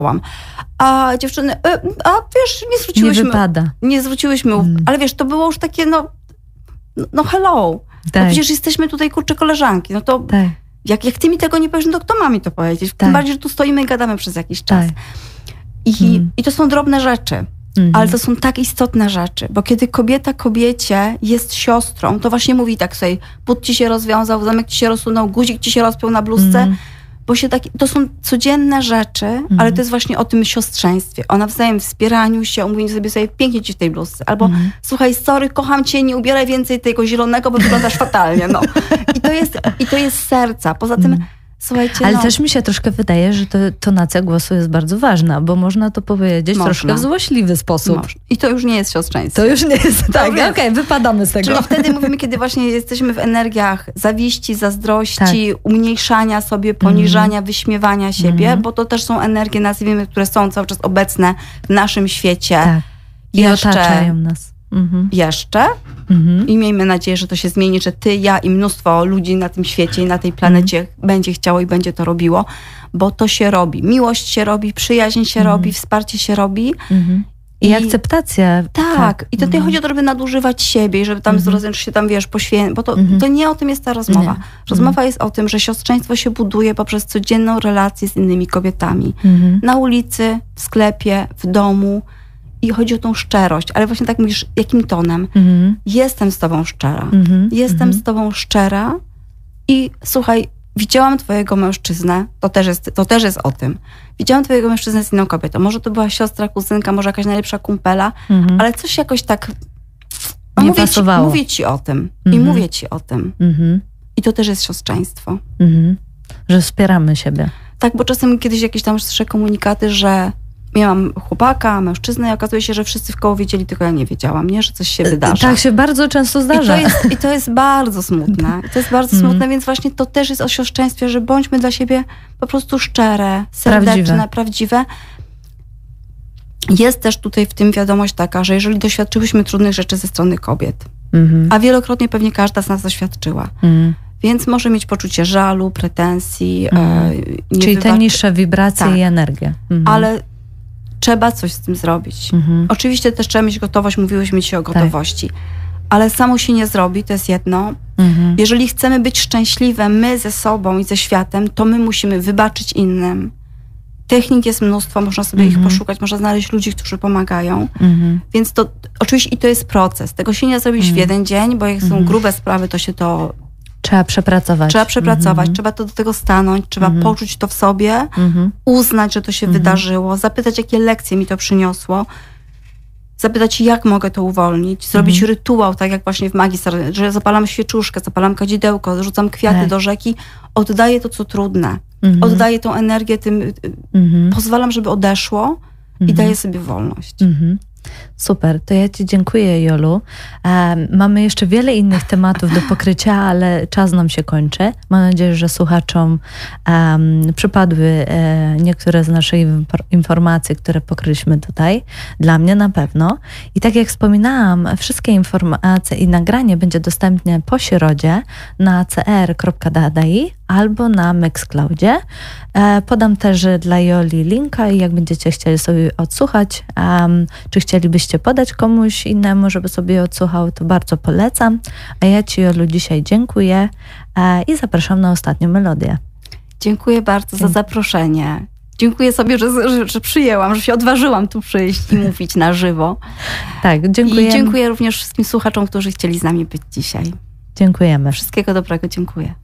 A dziewczyny, wiesz, nie zwróciłyśmy ale wiesz, to było już takie, no hello. Tak. No przecież jesteśmy tutaj, kurczę, koleżanki. No to tak. jak ty mi tego nie powiesz, no to kto ma mi to powiedzieć? Tak. Tym bardziej, że tu stoimy i gadamy przez jakiś czas. Tak. I to są drobne rzeczy. Ale to są tak istotne rzeczy, bo kiedy kobieta kobiecie jest siostrą, to właśnie mówi tak sobie, but ci się rozwiązał, zamek ci się rozsunął, guzik ci się rozpiął na bluzce, bo to są codzienne rzeczy, ale to jest właśnie o tym siostrzeństwie, o nawzajem wspieraniu się, o mówieniu sobie pięknie ci w tej bluzce, albo słuchaj, sorry, kocham cię, nie ubieraj więcej tego zielonego, bo wyglądasz fatalnie, no. I to jest z serca. Poza tym, słuchajcie, ale też mi się troszkę wydaje, że tonacja głosu jest bardzo ważna, bo można to powiedzieć troszkę w złośliwy sposób. I to już nie jest siostrzeństwo. To już nie jest, tak, okej, wypadamy z tego. Czyli wtedy mówimy, kiedy właśnie jesteśmy w energiach zawiści, zazdrości, umniejszania sobie, poniżania, wyśmiewania siebie, bo to też są energie, nazwijmy, które są cały czas obecne w naszym świecie. Tak. I otaczają nas. Jeszcze. I miejmy nadzieję, że to się zmieni, że ty, ja i mnóstwo ludzi na tym świecie i na tej planecie będzie chciało i będzie to robiło, bo to się robi. Miłość się robi, przyjaźń się robi, wsparcie się robi. I akceptacja. Tak. I to tutaj chodzi o to, żeby nadużywać siebie i żeby tam się tam, wiesz, poświęcić, bo to nie o tym jest ta rozmowa. Rozmowa jest o tym, że siostrzeństwo się buduje poprzez codzienną relację z innymi kobietami. Na ulicy, w sklepie, w domu. I chodzi o tą szczerość, ale właśnie tak mówisz, jakim tonem? Jestem z tobą szczera. Jestem z tobą szczera i słuchaj, widziałam twojego mężczyznę, to też jest o tym. Widziałam twojego mężczyznę z inną kobietą. Może to była siostra, kuzynka, może jakaś najlepsza kumpela, ale coś jakoś tak... nie pasowało. Mówię ci o tym. I mówię ci o tym. I to też jest siostrzeństwo. Że wspieramy siebie. Tak, bo czasem kiedyś jakieś tam słyszę komunikaty, że miałam chłopaka, mężczyznę i okazuje się, że wszyscy wkoło wiedzieli, tylko ja nie wiedziałam, nie? Że coś się wydarza. Tak się bardzo często zdarza. I to jest bardzo smutne. To jest bardzo smutne, więc właśnie to też jest o siostrzeństwie, że bądźmy dla siebie po prostu szczere, serdeczne, prawdziwe. Jest też tutaj w tym wiadomość taka, że jeżeli doświadczyłyśmy trudnych rzeczy ze strony kobiet, a wielokrotnie pewnie każda z nas doświadczyła, więc może mieć poczucie żalu, pretensji. Czyli te niższe wibracje i energię. Ale trzeba coś z tym zrobić. Oczywiście też trzeba mieć gotowość, mówiłyśmy dzisiaj o gotowości, ale samo się nie zrobi, to jest jedno. Jeżeli chcemy być szczęśliwe my ze sobą i ze światem, to my musimy wybaczyć innym. Technik jest mnóstwo, można sobie ich poszukać, można znaleźć ludzi, którzy pomagają. Więc to oczywiście i to jest proces. Tego się nie zrobisz w jeden dzień, bo jak są grube sprawy, to się to... Trzeba przepracować. Trzeba to do tego stanąć, trzeba poczuć to w sobie, uznać, że to się wydarzyło, zapytać, jakie lekcje mi to przyniosło, zapytać, jak mogę to uwolnić, zrobić rytuał, tak jak właśnie w magii, że zapalam świeczuszkę, zapalam kadzidełko, rzucam kwiaty do rzeki, oddaję to, co trudne, oddaję tą energię tym, pozwalam, żeby odeszło i daję sobie wolność. Super, to ja ci dziękuję, Jolu. Mamy jeszcze wiele innych tematów do pokrycia, ale czas nam się kończy. Mam nadzieję, że słuchaczom przypadły niektóre z naszych informacji, które pokryliśmy tutaj. Dla mnie na pewno. I tak jak wspominałam, wszystkie informacje i nagranie będzie dostępne po środzie na cr.dadai albo na Mixcloudzie. Podam też dla Joli linka i jak będziecie chcieli sobie odsłuchać, czy chcielibyście podać komuś innemu, żeby sobie odsłuchał, to bardzo polecam. A ja ci, Jolu, dzisiaj dziękuję i zapraszam na ostatnią melodię. Dziękuję bardzo za zaproszenie. Dziękuję sobie, że przyjęłam, że się odważyłam tu przyjść i mówić na żywo. Tak, dziękuję. I dziękuję również wszystkim słuchaczom, którzy chcieli z nami być dzisiaj. Dziękujemy. Wszystkiego dobrego, dziękuję.